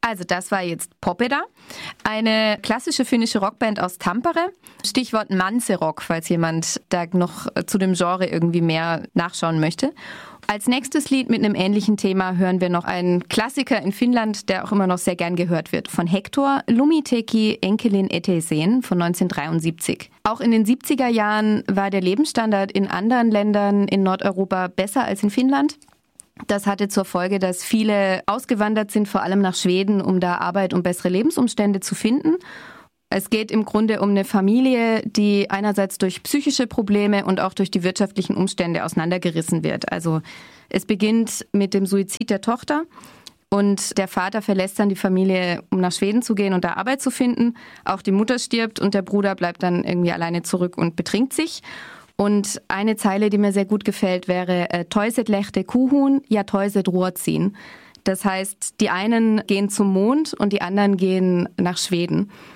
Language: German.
Also das war jetzt Popeda, eine klassische finnische Rockband aus Tampere. Stichwort Manse-Rock, falls jemand da noch zu dem Genre irgendwie mehr nachschauen möchte. Als nächstes Lied mit einem ähnlichen Thema hören wir noch einen Klassiker in Finnland, der auch immer noch sehr gern gehört wird, von Hector, Lumiteki Enkelin Eteisen von 1973. Auch in den 70er Jahren war der Lebensstandard in anderen Ländern in Nordeuropa besser als in Finnland. Das hatte zur Folge, dass viele ausgewandert sind, vor allem nach Schweden, um da Arbeit und bessere Lebensumstände zu finden. Es geht im Grunde um eine Familie, die einerseits durch psychische Probleme und auch durch die wirtschaftlichen Umstände auseinandergerissen wird. Also es beginnt mit dem Suizid der Tochter und der Vater verlässt dann die Familie, um nach Schweden zu gehen und da Arbeit zu finden. Auch die Mutter stirbt und der Bruder bleibt dann irgendwie alleine zurück und betrinkt sich. Und eine Zeile, die mir sehr gut gefällt, wäre Toiset lechte kuhun ja toiset ruotsin. Das heißt, die einen gehen zum Mond und die anderen gehen nach Schweden.